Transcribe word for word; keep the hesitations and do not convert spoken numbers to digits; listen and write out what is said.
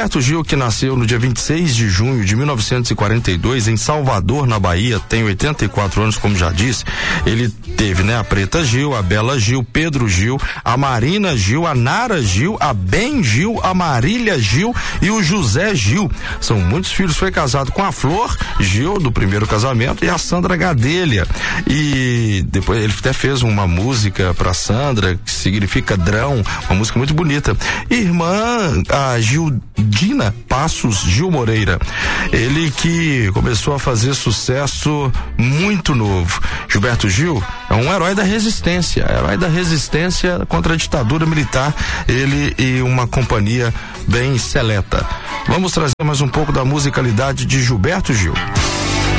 Gilberto Gil, que nasceu no dia vinte e seis de junho de mil novecentos e quarenta e dois em Salvador, na Bahia, tem oitenta e quatro anos, como já disse. Ele teve, né, a Preta Gil, a Bela Gil, Pedro Gil, a Marina Gil, a Nara Gil, a Ben Gil, a Marília Gil e o José Gil. São muitos filhos. Foi casado com a Flor Gil, do primeiro casamento, e a Sandra Gadelha. E depois ele até fez uma música pra Sandra, que significa drão, uma música muito bonita. Irmã, a Gildina Passos Gil Moreira. Ele que começou a fazer sucesso muito novo. Gilberto Gil é um herói da resistência, herói da resistência contra a ditadura militar, ele e uma companhia bem seleta. Vamos trazer mais um pouco da musicalidade de Gilberto Gil.